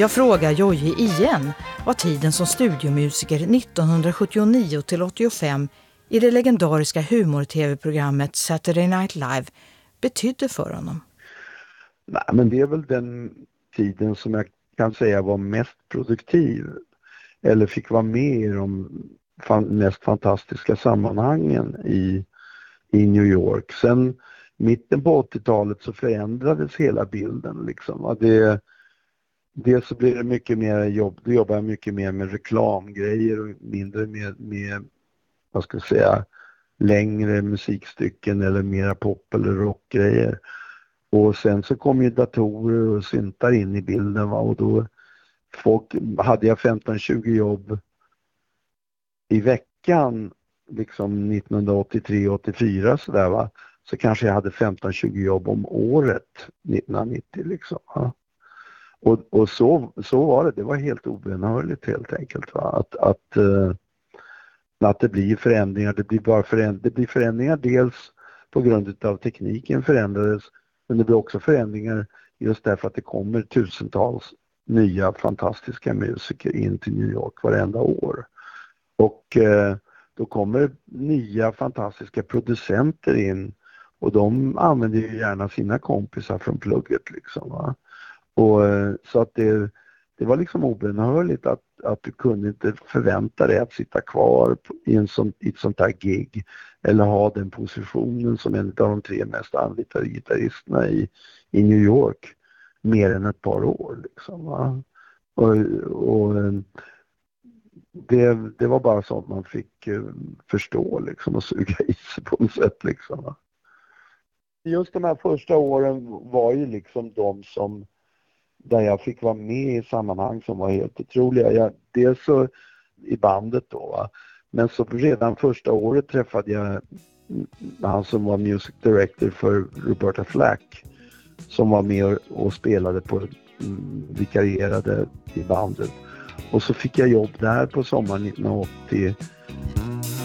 Jag frågar Jojje igen vad tiden som studiomusiker 1979 till 85 i det legendariska humor-tv-programmet Saturday Night Live betydde för honom. Nej, men det är väl den tiden som jag kan säga var mest produktiv. Eller fick vara med i de mest fantastiska sammanhangen i New York. Sen mitten på 80-talet så förändrades hela bilden liksom. Det så blir det mycket mer jobb. Då jobbar jag mycket mer med reklamgrejer och mindre med vad ska jag säga, längre musikstycken eller mera pop eller rockgrejer. Och sen så kom ju datorer och syntar in i bilden, va? Och då hade jag 15-20 jobb i veckan liksom 1983-84 sådär, va. Så kanske jag hade 15-20 jobb om året 1990 liksom, va? Och så var det. Det var helt obönhörligt helt enkelt, va? Att det blir förändringar. Det blir förändringar dels på grund av tekniken förändrades, men det blir också förändringar just därför att det kommer tusentals nya fantastiska musiker in till New York varenda år. Och då kommer nya fantastiska producenter in och de använder ju gärna sina kompisar från plugget liksom, va? Och så att det var liksom obönhörligt att du kunde inte förvänta dig att sitta kvar i ett sånt här gig eller ha den positionen som en av de 3 mest anlitade gitarristerna i New York mer än ett par år liksom, va? Och det var bara så att man fick förstå liksom och suga i sig på något sätt liksom, va? Just de här första åren var ju liksom de som där jag fick vara med i sammanhang som var helt otroliga. Dels så i bandet då, va? Men så redan första året träffade jag han som var music director för Roberta Flack, som var med och spelade på vikarierade i bandet. Och så fick jag jobb där på sommaren 1980